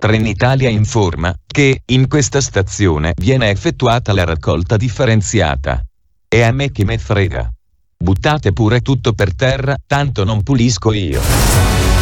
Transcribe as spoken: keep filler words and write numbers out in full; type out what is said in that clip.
Trenitalia informa che, in questa stazione, viene effettuata la raccolta differenziata. E a me che me frega. Buttate pure tutto per terra, tanto non pulisco io.